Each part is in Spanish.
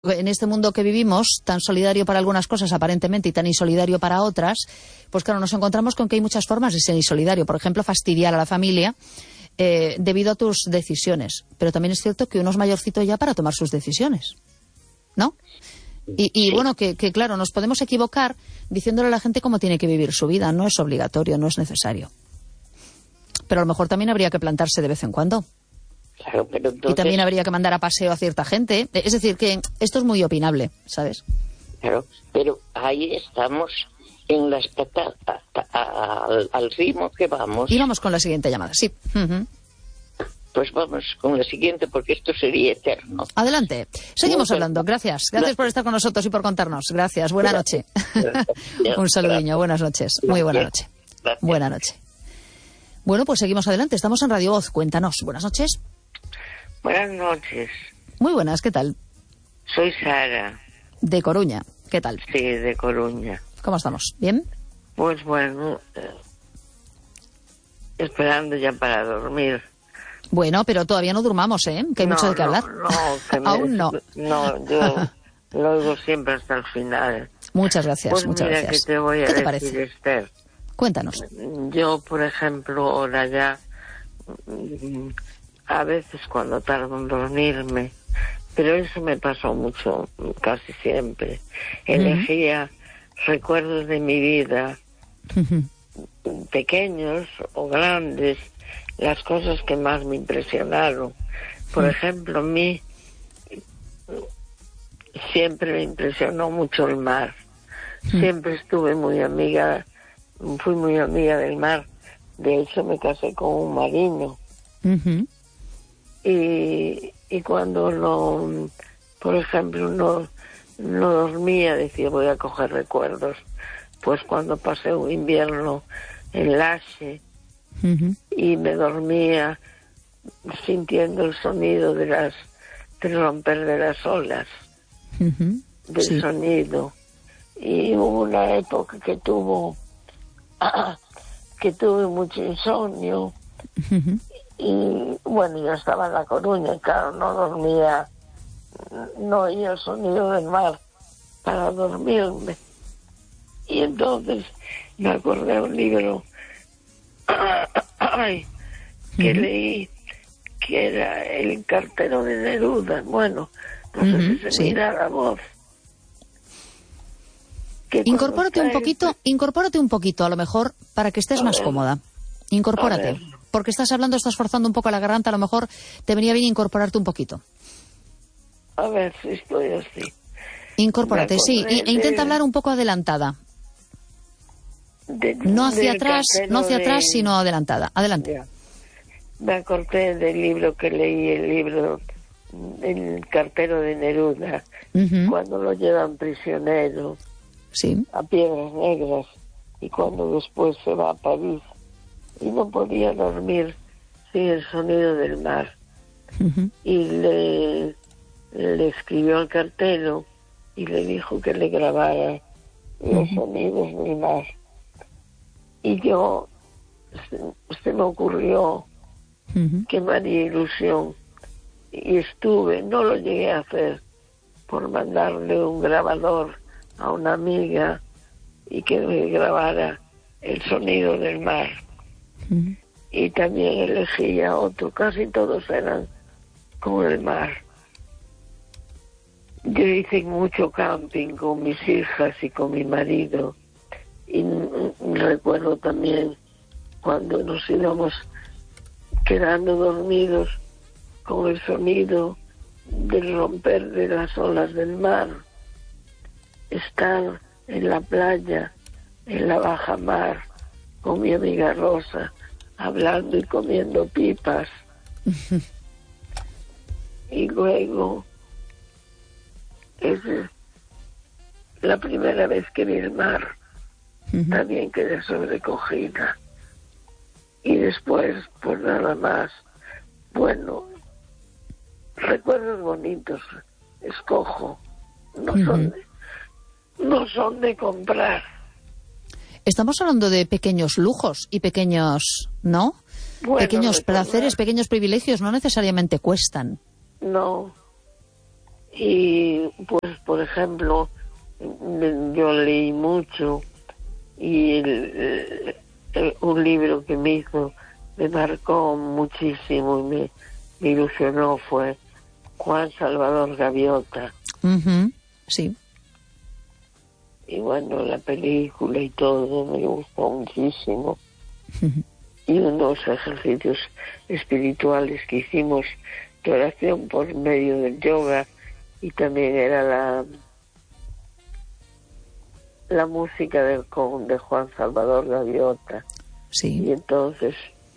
En este mundo que vivimos, tan solidario para algunas cosas aparentemente y tan insolidario para otras, pues claro, nos encontramos con que hay muchas formas de ser insolidario. Por ejemplo, fastidiar a la familia debido a tus decisiones. Pero también es cierto que uno es mayorcito ya para tomar sus decisiones, ¿no? Y bueno, que claro, nos podemos equivocar diciéndole a la gente cómo tiene que vivir su vida. No es obligatorio, no es necesario. Pero a lo mejor también habría que plantarse de vez en cuando. Claro, pero entonces, y también habría que mandar a paseo a cierta gente. Es decir, que esto es muy opinable, ¿sabes? Claro, pero ahí estamos en las al ritmo que vamos. Y vamos con la siguiente llamada, sí. Uh-huh. Pues vamos con la siguiente, porque esto sería eterno. Adelante. Seguimos hablando. Gracias. Gracias por estar con nosotros y por contarnos. Gracias. Buena noche. Un saludiño. Buenas noches. Muy buena noche. Buena noche. Bueno, pues seguimos adelante. Estamos en Radio Voz. Cuéntanos. Buenas noches. Buenas noches. Muy buenas, ¿qué tal? Soy Sara. De Coruña, ¿qué tal? Sí, de Coruña. ¿Cómo estamos? ¿Bien? Pues bueno, esperando ya para dormir. Bueno, pero todavía no durmamos, ¿eh? Que hay mucho de qué hablar. Aún no. No, yo lo oigo siempre hasta el final. Muchas gracias, pues muchas mira, gracias. ¿qué te voy a ¿Qué te decir, parece? Esther? Cuéntanos. Yo, por ejemplo, ahora ya, a veces cuando tardo en dormirme, pero eso me pasó mucho, casi siempre, elegía recuerdos de mi vida, pequeños o grandes, las cosas que más me impresionaron. Por ejemplo, a mí siempre me impresionó mucho el mar. Siempre fui muy amiga del mar. De hecho, me casé con un marino. Y cuando por ejemplo, no dormía, decía, voy a coger recuerdos. Pues cuando pasé un invierno en Lache, y me dormía sintiendo el sonido del romper de las olas, del sonido. Y hubo una época que tuve mucho insomnio. Y bueno, yo estaba en La Coruña y claro, no dormía, no oía el sonido del mar para dormirme. Y entonces me acordé de un libro que leí, que era El cartero de Neruda. Bueno, no sé si se mira la voz. Incorpórate un poquito, a lo mejor, para que estés más cómoda. Incorpórate. Porque estás forzando un poco la garganta, a lo mejor te venía bien incorporarte un poquito. A ver si estoy así. Incorpórate, sí, e intenta hablar un poco adelantada. No hacia atrás, sino adelantada. Adelante. Ya. Me acordé del libro que leí, El cartero de Neruda, cuando lo llevan prisionero a Piedras Negras y cuando después se va a París. Y no podía dormir sin el sonido del mar. Y le escribió al cartero y le dijo que le grabara los sonidos del mar. Y yo, se me ocurrió que me haría ilusión. Y no lo llegué a hacer, por mandarle un grabador a una amiga y que me grabara el sonido del mar. Y también elegía otro, casi todos eran con el mar. Yo hice mucho camping con mis hijas y con mi marido, y recuerdo también cuando nos íbamos quedando dormidos con el sonido del romper de las olas del mar, estar en la playa, en la baja mar, con mi amiga Rosa, hablando y comiendo pipas. Y luego, es la primera vez que vi el mar, también quedé sobrecogida. Y después, pues nada más. Bueno, recuerdos bonitos escojo, no son de comprar. Estamos hablando de pequeños lujos y pequeños, ¿no? Bueno, pequeños placeres, pequeños privilegios, no necesariamente cuestan. No. Y pues, por ejemplo, yo leí mucho y un libro que me marcó muchísimo y me ilusionó fue Juan Salvador Gaviota. Sí. Y bueno, la película y todo me gustó muchísimo. Y unos ejercicios espirituales que hicimos de oración por medio del yoga, y también era la música de Juan Salvador Gaviota. Sí. Y entonces,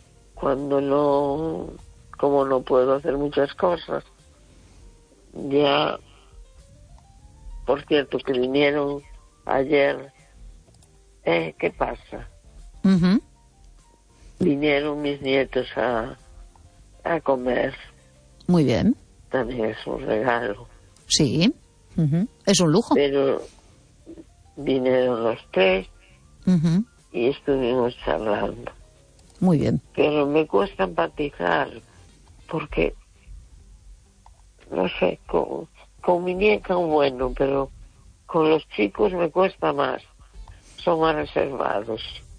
como no puedo hacer muchas cosas, ya, por cierto, que vinieron ayer, ¿qué pasa? Vinieron mis nietos a comer. Muy bien. También es un regalo. Sí, es un lujo. Pero vinieron los tres y estuvimos charlando. Muy bien. Pero me cuesta empatizar porque, no sé, con mi nieta bueno, pero con los chicos me cuesta más. Son más reservados.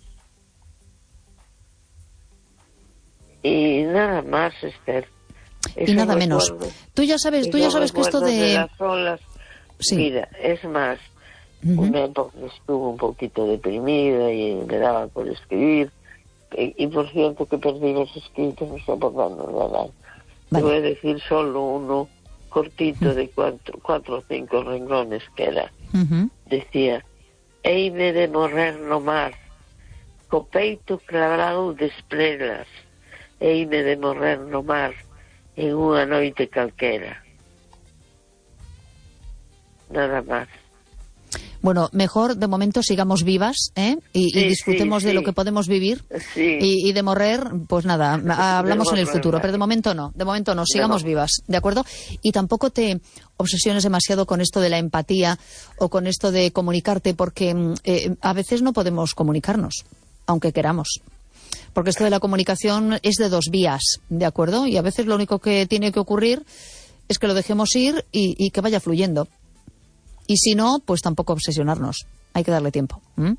Y nada más, Esther. Y nada menos. Tú ya sabes que esto de las olas, sí. Mira, es más, una época estuve un poquito deprimida y me daba por escribir. Y por cierto que perdí los escritos, no sé por dónde, ¿verdad? Te voy a decir solo uno cortito de 4 o 5 renglones que era. Decía: Eime de morrer no mar, co peito clavado de esprelas, eime de morrer no mar, en unha noite calquera. Nada más. Bueno, mejor de momento sigamos vivas, y disfrutemos de lo que podemos vivir. Sí. Y de morrer, pues nada, hablamos en el futuro, pero de momento no, sigamos vivas, ¿de acuerdo? Y tampoco te obsesiones demasiado con esto de la empatía o con esto de comunicarte, porque a veces no podemos comunicarnos, aunque queramos. Porque esto de la comunicación es de 2 vías, ¿de acuerdo? Y a veces lo único que tiene que ocurrir es que lo dejemos ir y que vaya fluyendo. Y si no, pues tampoco obsesionarnos. Hay que darle tiempo.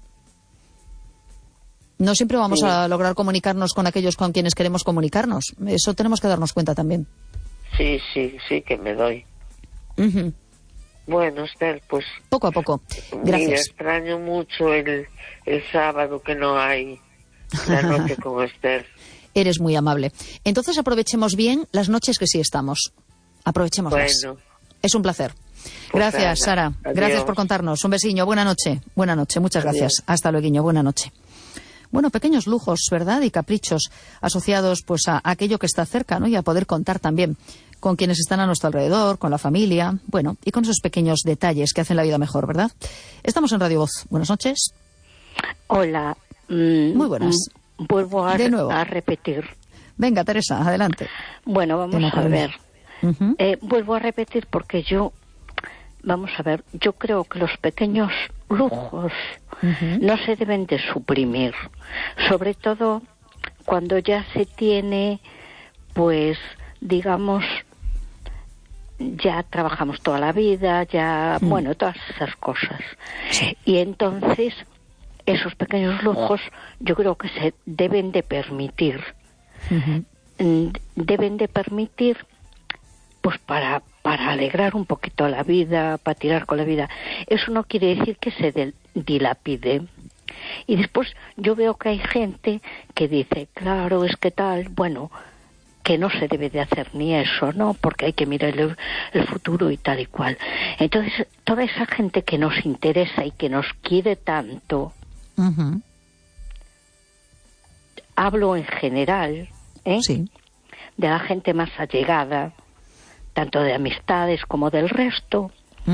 No siempre vamos a lograr comunicarnos con aquellos con quienes queremos comunicarnos. Eso tenemos que darnos cuenta también. Sí, que me doy. Bueno, Esther, pues... Poco a poco. Gracias. Mira, extraño mucho el sábado que no hay la noche con Esther. Eres muy amable. Entonces aprovechemos bien las noches que sí estamos. Aprovechémoslas. Bueno. Es un placer. Pues gracias, Sara. Adiós. Gracias por contarnos. Un besiño. Buena noche. Muchas gracias. Hasta luego. Buena noche. Bueno, pequeños lujos, ¿verdad? Y caprichos asociados pues a aquello que está cerca, ¿no? Y a poder contar también con quienes están a nuestro alrededor, con la familia, bueno, y con esos pequeños detalles que hacen la vida mejor, ¿verdad? Estamos en Radio Voz. Buenas noches. Hola. Muy buenas. Vuelvo a repetir. Venga, Teresa, adelante. Bueno, vamos a ver. Vuelvo a repetir porque yo creo que los pequeños lujos no se deben de suprimir, sobre todo cuando ya se tiene, pues, digamos, ya trabajamos toda la vida, ya, bueno, todas esas cosas. Sí. Y entonces, esos pequeños lujos yo creo que se deben de permitir. Deben de permitir, pues, para alegrar un poquito la vida, para tirar con la vida. Eso no quiere decir que se dilapide. Y después yo veo que hay gente que dice, claro, es que tal, bueno, que no se debe de hacer ni eso, ¿no? Porque hay que mirar el futuro y tal y cual. Entonces, toda esa gente que nos interesa y que nos quiere tanto, hablo en general, sí, de la gente más allegada, tanto de amistades como del resto,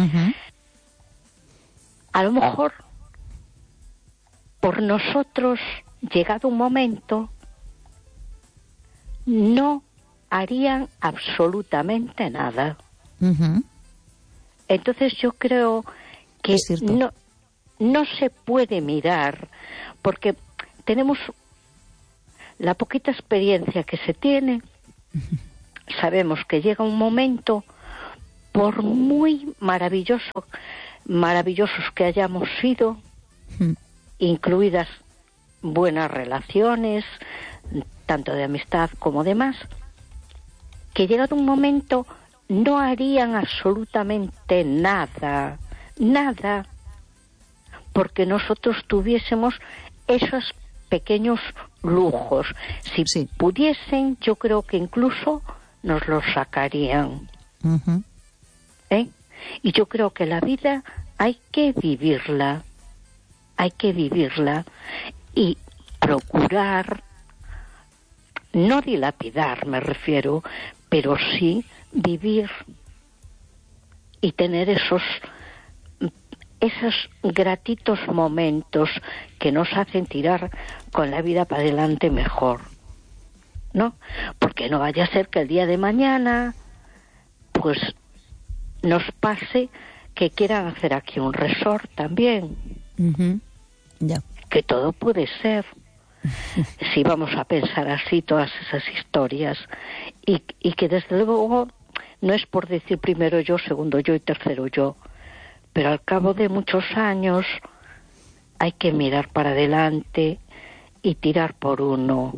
a lo mejor por nosotros, llegado un momento, no harían absolutamente nada. Entonces yo creo que no se puede mirar, porque tenemos la poquita experiencia que se tiene. Sabemos que llega un momento por muy maravillosos que hayamos sido, incluidas buenas relaciones, tanto de amistad como demás, que llegado un momento no harían absolutamente nada, porque nosotros tuviésemos esos pequeños lujos. Si pudiesen, yo creo que incluso nos los sacarían. Y yo creo que la vida hay que vivirla y procurar no dilapidar, me refiero, pero sí vivir y tener esos gratitos momentos que nos hacen tirar con la vida para adelante mejor, ¿no? Porque no vaya a ser que el día de mañana pues nos pase que quieran hacer aquí un resort también. Que todo puede ser, si vamos a pensar así todas esas historias, y que desde luego no es por decir primero yo, segundo yo y tercero yo, pero al cabo de muchos años hay que mirar para adelante y tirar por uno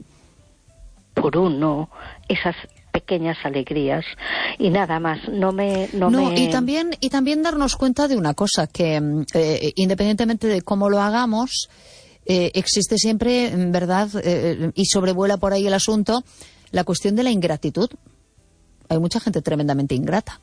esas pequeñas alegrías y nada más. Y también darnos cuenta de una cosa, que independientemente de cómo lo hagamos, existe siempre, verdad, y sobrevuela por ahí el asunto, la cuestión de la ingratitud. Hay mucha gente tremendamente ingrata.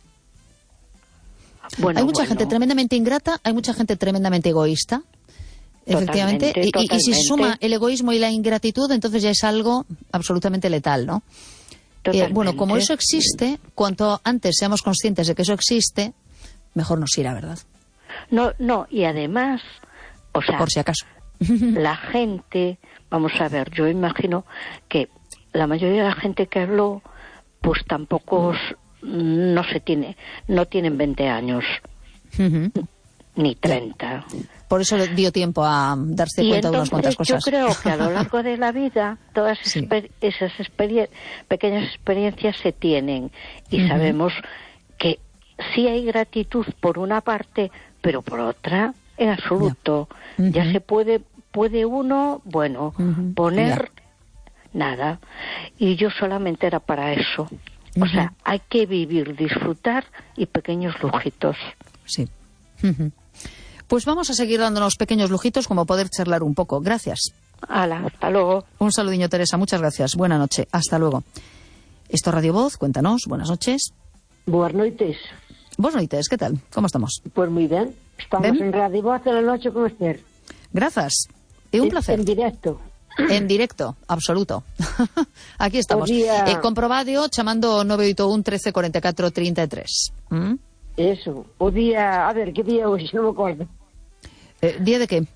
Hay mucha gente tremendamente ingrata, hay mucha gente tremendamente egoísta. Efectivamente, y si se suma el egoísmo y la ingratitud, entonces ya es algo absolutamente letal, ¿no? Bueno, como eso existe, cuanto antes seamos conscientes de que eso existe, mejor nos irá, ¿verdad? No, y además, o sea, por si acaso, la gente, vamos a ver, yo imagino que la mayoría de la gente que habló, pues tampoco no tienen 20 años, ni 30. Por eso le dio tiempo a darse cuenta de unas cuantas cosas. Yo creo que a lo largo de la vida todas esas pequeñas experiencias se tienen y sabemos que sí hay gratitud por una parte, pero por otra en absoluto. Ya se puede uno, poner nada. Y yo solamente era para eso. O sea, hay que vivir, disfrutar y pequeños lujitos. Sí. Pues vamos a seguir dándonos pequeños lujitos como poder charlar un poco. Gracias. Hala, hasta luego. Un saludiño, Teresa. Muchas gracias. Buena noche. Hasta luego. Esto es Radio Voz. Cuéntanos. Buenas noches. Buenas noches. Buenas noches. ¿Qué tal? ¿Cómo estamos? Pues muy bien. Estamos en Radio Voz de la noche con usted. Gracias. Un placer. En directo. En directo, absoluto. Aquí estamos. Comprobado chamando 981 13 44 33. Eso. O día... A ver, ¿qué día hoy? No me acuerdo. ¿Día de qué?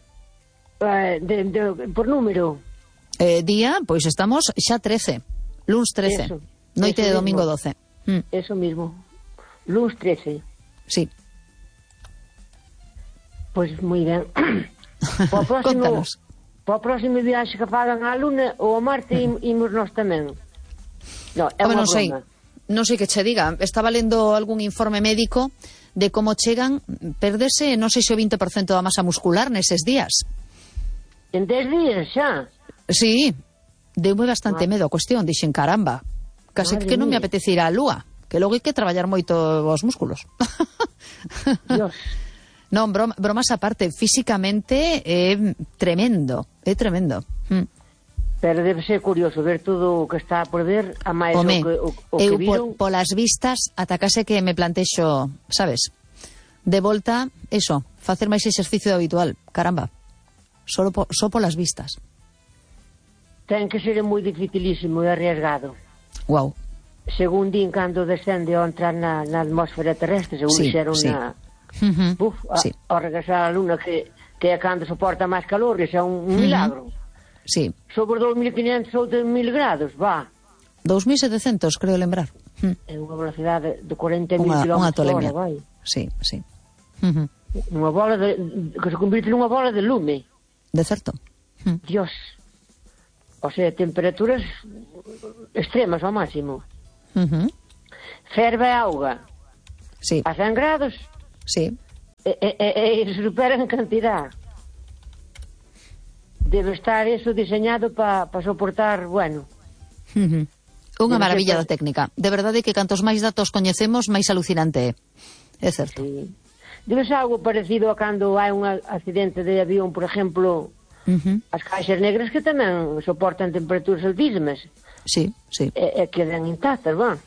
Por número. Día, pois estamos xa 13. Luns 13. Noite de domingo 12. Eso mismo. Luns 13. Sí. Pois moi ben. Contanos. Para o próximo viaxe que fagan á Luna ou a Marte imos nós tamén. No, é unha broma. Non sei que che diga. Estaba lendo algún informe médico de como chegan, perdese, non sei se o 20% da masa muscular neses días. En 10 días xa? Sí, deume bastante medo a cuestión. Dixen, caramba, case que non me apetece ir á lúa, que logo hai que traballar moito os músculos. Dios. Non, bromas aparte, físicamente é tremendo, é tremendo. Pero debe ser curioso ver todo o que está por ver, a máis o que viron. Polas vistas, ata case que me plantexo, sabes, de volta, eso, facer máis exercicio habitual, caramba, só polas vistas. Ten que ser moi dificilísimo e arriesgado. Wow. Según din, cando descende ao entrar na atmósfera terrestre, según dixeron ao regresar á Luna, que é cando soporta máis calor, que é un milagro. Sí. Sobre 2.500 ou 3.000 grados, va. 2.700, creo lembrar. É unha velocidade de 40.000 km por hora, vai. Sí, sí. Unha bola que se convirte nunha bola de lume. De certo. Dios. O sea, temperaturas extremas ao máximo. Ferve a auga. Sí. A 100 grados. Sí. E superan en cantidad. Debe estar eso diseñado para soportar, bueno. Unha maravilla da técnica. De verdade que cantos máis datos coñecemos, máis alucinante é. É certo. Sí. Debe ser algo parecido a cando hai un accidente de avión, por exemplo, as caixas negras que tamén soportan temperaturas altísimas. Sí, sí. E quedan intactas, van.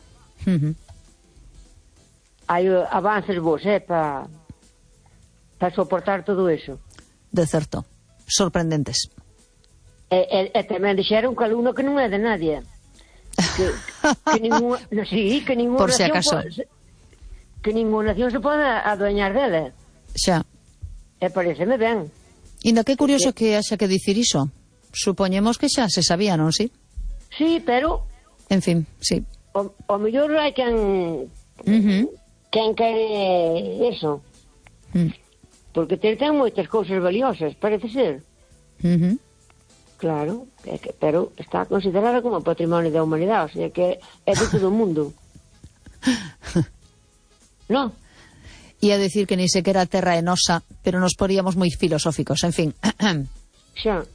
Hai avances vos, para soportar todo eso. De certo. Sorprendentes. E tamén dixeron que alumno que non é de nadie. Que ninguna, sí, que ninguna por si acaso. Que ninguna nación se pode adueñar dela. Xa. E pareceme ben. Inda que curioso que haxa que dicir iso. Supoñemos que xa se sabía, non si? Sí, pero... En fin, sí. O mellor hai quen quere eso. Porque ten moitas cousas valiosas, parece ser. Claro, pero está considerada como patrimonio da humanidade, o sea que é de todo o mundo. No. E a decir que ni sequera a terra é nosa, pero nos poríamos moi filosóficos, en fin. Xa.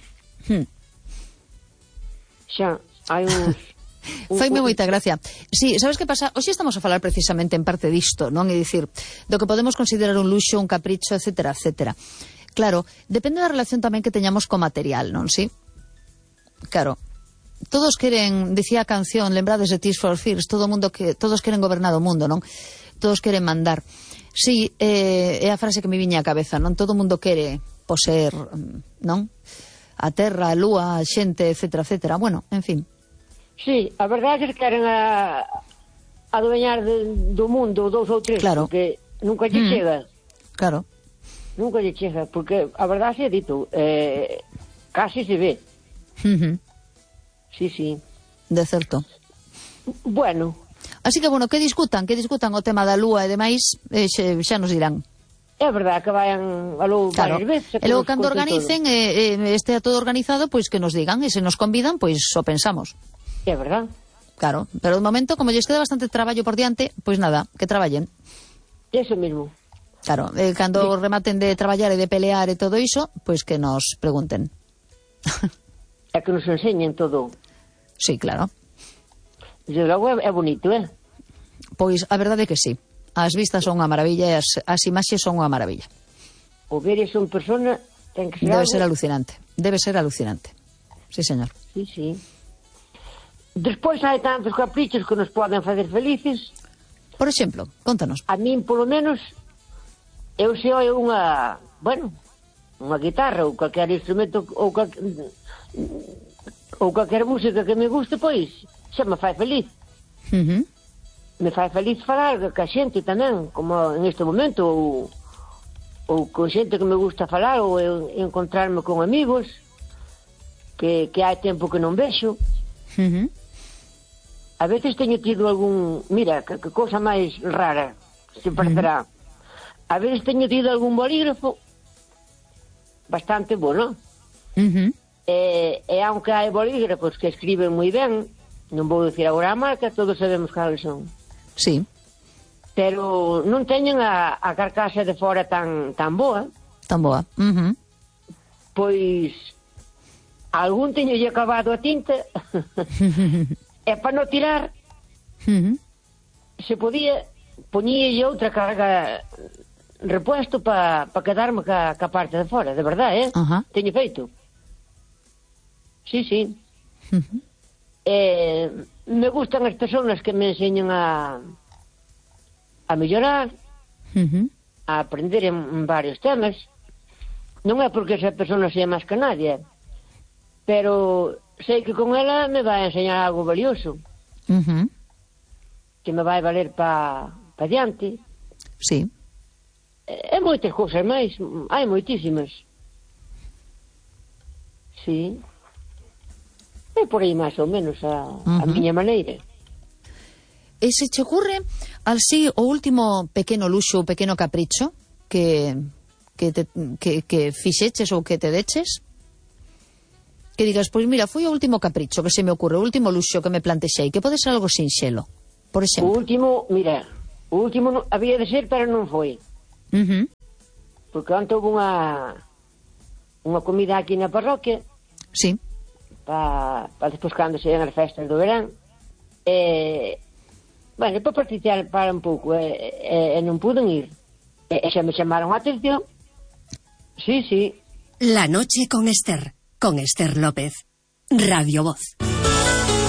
Xa, hai uns... Faime moita gracia. Sí, sabes que pasa? Hoxe estamos a falar precisamente en parte disto, non? É dicir, do que podemos considerar un luxo, un capricho, etcétera, etcétera. Claro, depende da relación tamén que teñamos co material, non si? Claro. Todos queren, dicía a canción, lembrades de Tears for Fears, todos queren gobernar o mundo, non? Todos queren mandar. Sí, é a frase que me viña á cabeza, non? Todo o mundo quere poseer, non? A terra, a lúa, a xente, etcétera, etcétera. Bueno, en fin. Sí, a verdade é que queren adueñar do mundo 2 ou 3, claro. Porque nunca lle chega. Claro. Nunca lle chega, porque a verdade é dito, casi se ve. Sí, sí. De certo. Bueno. Así que, bueno, que discutan o tema da lúa e demais, xa nos dirán. É verdade que vayan a lúa varias veces. E logo, cando organicen, estea todo organizado, pois que nos digan, e se nos convidan, pois o pensamos. É verdade. Claro, pero de momento, como lles queda bastante traballo por diante, pois nada, que traballen. Eso mismo. Claro, cando rematen de traballar e de pelear e todo iso, pois que nos pregunten. É que nos enseñen todo. Sí, claro. Desde logo é bonito, Pois a verdade é que sí. As vistas son unha maravilla e as imaxes son unha maravilla. O ver iso en persona ten que ser Debe ser alucinante. Debe ser alucinante. Sí, señor. Sí, sí. Despois hai tantos caprichos que nos poden fazer felices. Por exemplo, contanos. A min, polo menos, eu se oio unha guitarra ou calquer instrumento ou calquer música que me guste, pois xa me fai feliz. Me fai feliz falar ca xente tamén, como en este momento, ou con xente que me gusta falar, ou encontrarme con amigos que hai tempo que non vexo. A veces teño tido algún... Mira, que cosa máis rara, se parecerá. A veces teño tido algún bolígrafo bastante bueno. E aunque hai bolígrafos que escriben moi ben, non vou dicir agora a marca, todos sabemos cales son. Sí. Pero non teñen a carcasa de fora tan boa. Tan boa. Pois algún teño lle acabado a tinta e para non tirar se podía poñílle outra carga repuesto para quedarme ca parte de fora, de verdade, teño feito. Sí, sí. Me gustan as persoas que me enseñan a mellorar, a aprender en varios temas. Non é porque esa persona sea máis que nadie, pero sei que con ela me vai a enseñar algo valioso, que me vai valer para diante. Sí. E moitas cousas máis, hai moitísimas. Sí. É por aí máis ou menos a miña maneira. E se che ocurre así o último pequeno luxo, o pequeno capricho que fixeches ou que te deches? Que digas, pois mira, foi o último capricho que se me ocurre, o último luxo que me plantexei, que pode ser algo sinxelo, por exemplo. O O último había de ser, pero non foi. Porque antes houve unha comida aquí na parroquia. Sí. Para despois cando se as festas do verán. Bueno, para participar un pouco. Non puden ir. Xa me chamaron a atención. Sí. La noche con Esther López. Radio Voz.